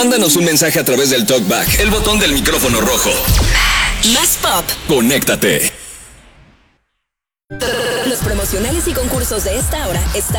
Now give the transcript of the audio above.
Mándanos un mensaje a través del TalkBack, el botón del micrófono rojo. Más pop. Conéctate. Los promocionales y concursos de esta hora están